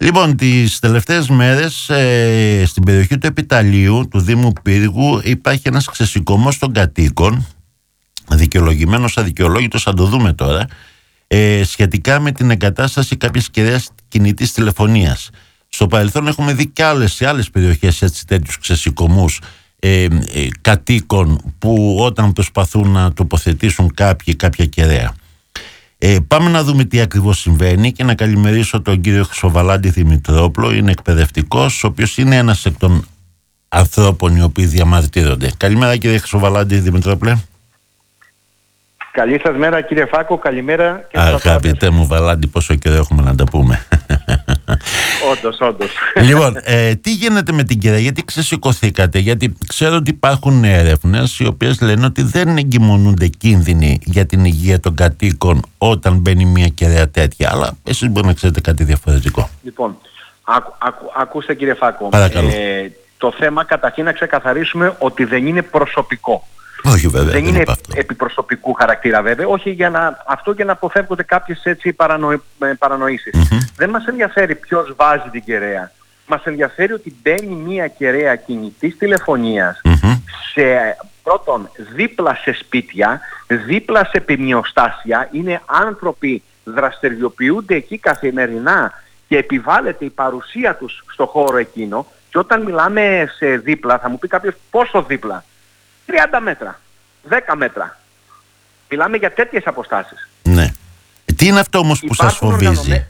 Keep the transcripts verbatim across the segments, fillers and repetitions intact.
Λοιπόν, τις τελευταίες μέρες ε, στην περιοχή του Επιταλείου, του Δήμου Πύργου, υπάρχει ένας ξεσηκωμός των κατοίκων, δικαιολογημένος, αδικαιολόγητος, θα το δούμε τώρα, ε, σχετικά με την εγκατάσταση κάποιες κεραίας κινητής τηλεφωνίας. Στο παρελθόν έχουμε δει και άλλες, σε άλλες περιοχές έτσι, τέτοιους ξεσηκωμούς ε, ε, κατοίκων που όταν προσπαθούν να τοποθετήσουν κάποιοι κάποια κεραία. Ε, πάμε να δούμε τι ακριβώς συμβαίνει και να καλημερίσω τον κύριο Χρυσοβαλάντη Δημητρόπουλο. Είναι εκπαιδευτικός, ο οποίος είναι ένας εκ των ανθρώπων οι οποίοι διαμαρτύρονται. Καλημέρα κύριε Χρυσοβαλάντη Δημητρόπουλε. Καλή σας μέρα κύριε Φάκο, καλημέρα. Αγαπητέ μου Βαλάντη, πόσο καιρό έχουμε να τα πούμε. Όντως, όντως. Λοιπόν, ε, τι γίνεται με την κεραία, γιατί ξεσηκωθήκατε? Γιατί ξέρω ότι υπάρχουν έρευνες οι οποίες λένε ότι δεν εγκυμονούνται κίνδυνοι για την υγεία των κατοίκων όταν μπαίνει μια κεραία τέτοια, αλλά εσείς μπορεί να ξέρετε κάτι διαφορετικό. Λοιπόν, ακου, ακου, ακούστε κύριε Φάκο, ε, το θέμα καταρχήν να ξεκαθαρίσουμε ότι δεν είναι προσωπικό. Όχι βέβαια, δεν, δεν είναι αυτό. Επιπροσωπικού χαρακτήρα βέβαια, όχι για να, αυτό για να αποφεύγονται κάποιες έτσι παρανο, παρανοήσεις. Mm-hmm. Δεν μας ενδιαφέρει ποιος βάζει την κεραία. Μας ενδιαφέρει ότι μπαίνει μια κεραία κινητής τηλεφωνίας mm-hmm. σε, πρώτον, δίπλα σε σπίτια, δίπλα σε ποιμνιοστάσια, είναι άνθρωποι, δραστηριοποιούνται εκεί καθημερινά και επιβάλλεται η παρουσία τους στο χώρο εκείνο, και όταν μιλάμε σε δίπλα θα μου πει κάποιος πόσο δίπλα. τριάντα μέτρα, δέκα μέτρα. Μιλάμε για τέτοιες αποστάσεις. Ναι. Τι είναι αυτό όμως που σας φοβίζει? Οργανωμέ...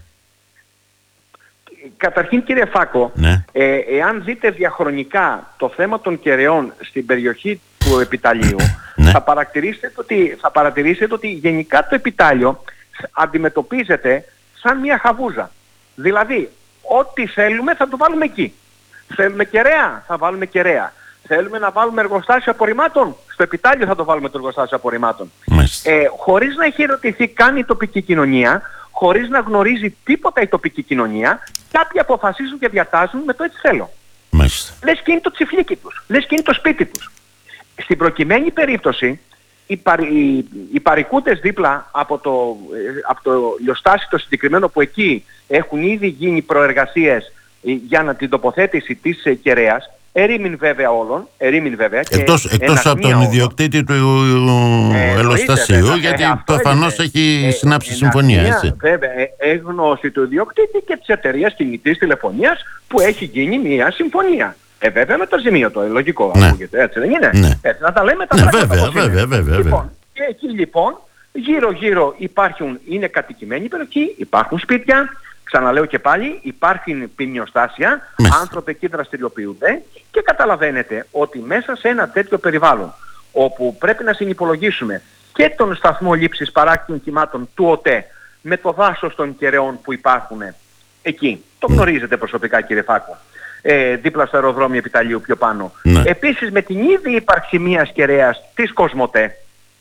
Καταρχήν κύριε Φάκο, ναι. ε, εάν δείτε διαχρονικά το θέμα των κεραιών στην περιοχή του Επιταλείου, ναι. θα, παρατηρήσετε ότι, θα παρατηρήσετε ότι γενικά το Επιτάλιο αντιμετωπίζεται σαν μια χαβούζα. Δηλαδή, ό,τι θέλουμε θα το βάλουμε εκεί. Θέλουμε κεραία, θα βάλουμε κεραία. Θέλουμε να βάλουμε εργοστάσιο απορριμμάτων, στο Επιτάλιο θα το βάλουμε το εργοστάσιο απορριμμάτων. Ε, χωρίς να έχει ερωτηθεί καν η τοπική κοινωνία, χωρίς να γνωρίζει τίποτα η τοπική κοινωνία, κάποιοι αποφασίζουν και διατάζουν με το έτσι θέλω. Μάλιστα. Λες και είναι το τσιφλίκι τους, λες και είναι το σπίτι τους. Στην προκειμένη περίπτωση, οι, παρι, οι, οι παρικούτες δίπλα από το, από το λιοστάσιο το συγκεκριμένο που εκεί έχουν ήδη γίνει προεργασίες για να την τοποθέτηση της ε, κεραίας, ερήμην βέβαια όλων, ερήμην βέβαια. Εκτός, εκτός από τον ιδιοκτήτη του ε, ελοστασίου, γιατί ε, προφανώς έχει ε, συνάψει ε, συμφωνία, έτσι. Βέβαια, ε, γνώση του ιδιοκτήτη και της εταιρείας κινητής τηλεφωνίας που έχει γίνει μια συμφωνία. Ε, βέβαια με το ζημίο το, λογικό, ναι. ακούγεται, έτσι δεν είναι? Ναι. Έτσι, να τα λέμε τα ναι, πράγματα. Βέβαια, βέβαια, βέβαια, βέβαια. Λοιπόν, και εκεί λοιπόν, γύρω-γύρω υπάρχουν, είναι κατοικημένη περιοχή, υπάρχουν σπίτια. Ξαναλέω και πάλι, υπάρχουν ποιμνιοστάσια, άνθρωποι εκεί δραστηριοποιούνται και καταλαβαίνετε ότι μέσα σε ένα τέτοιο περιβάλλον όπου πρέπει να συνυπολογίσουμε και τον σταθμό λήψης παράκτιων κυμάτων του ΟΤΕ με το δάσος των κεραιών που υπάρχουν εκεί, το γνωρίζετε προσωπικά κύριε Φάκο, ε, δίπλα στο αεροδρόμιο Επιταλείου πιο πάνω. Ναι. Επίσης με την ίδια ύπαρξη μιας κεραίας της Κοσμοτέ,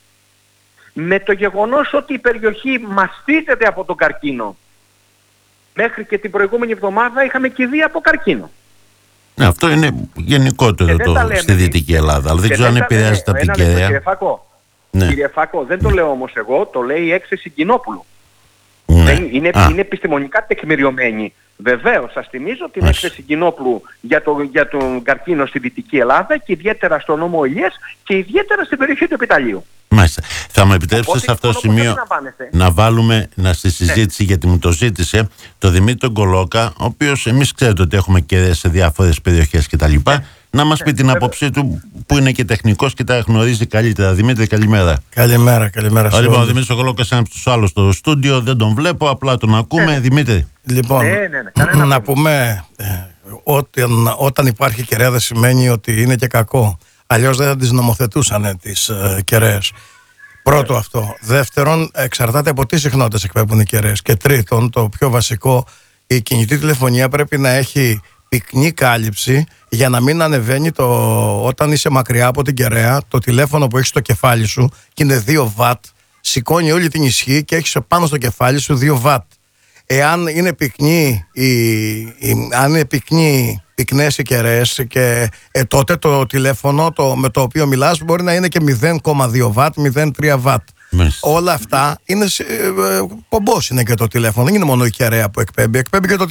με το γεγονός ότι η περιοχή μαστίζεται από τον καρκίνο. Μέχρι και την προηγούμενη εβδομάδα είχαμε κηδεία από καρκίνο. Ναι, αυτό είναι γενικότερο το, λέμε, στη Δυτική Ελλάδα. Αλλά δεν ξέρω αν επηρεάζεται από την κεραία. Κύριε Φάκο, ναι. κύριε Φάκο, δεν το λέω όμως εγώ, το λέει η έκθεση Κοινόπουλου. Ναι. Είναι, είναι επιστημονικά τεκμηριωμένη. Βεβαίως, σας θυμίζω την Μάλιστα. έκθεση Κοινόπουλου για, το, για τον καρκίνο στη Δυτική Ελλάδα και ιδιαίτερα στον νόμο Ηλίας και ιδιαίτερα στην περιοχή του Επιταλείου. Μάλιστα. Θα μου επιτρέψετε σε αυτό το σημείο να, να βάλουμε να στη συζήτηση, ναι. γιατί μου το ζήτησε το Δημήτρη Γκολόκα, ο οποίος εμείς ξέρετε ότι έχουμε και σε διάφορες περιοχές κτλ. Ναι. Να μας ναι. πει την ναι. άποψή του που είναι και τεχνικός και τα γνωρίζει καλύτερα. Δημήτρη, καλημέρα. Καλημέρα, καλημέρα. Λοιπόν, ο Δημήτρης Γκολόκας είναι από τους άλλους στο στούντιο, δεν τον βλέπω, απλά τον ακούμε. Ναι. Δημήτρη. Λοιπόν, ναι, ναι, ναι. να πούμε ε, ότι όταν υπάρχει κεραία δεν σημαίνει ότι είναι και κακό. Αλλιώς δεν θα τις νομοθετούσαν τις ε, κεραίες. Πρώτο αυτό. Δεύτερον, εξαρτάται από τι συχνότητες εκπέμπουν οι κεραίες. Και τρίτον, το πιο βασικό, η κινητή τηλεφωνία πρέπει να έχει πυκνή κάλυψη για να μην ανεβαίνει το, όταν είσαι μακριά από την κεραία, το τηλέφωνο που έχεις στο κεφάλι σου και είναι δύο βατ, σηκώνει όλη την ισχύ και έχεις πάνω στο κεφάλι σου δύο βατ. Εάν είναι πυκνή, η, η, αν είναι πυκνή, πυκνές οι κεραίες και ε, τότε το τηλέφωνο το, με το οποίο μιλάς μπορεί να είναι και μηδέν κόμμα δύο βατ, μηδέν κόμμα τρία βατ. Μάλιστα. Όλα αυτά είναι ε, ε, πομπός είναι και το τηλέφωνο, δεν είναι μόνο η κεραία που εκπέμπει, εκπέμπει και το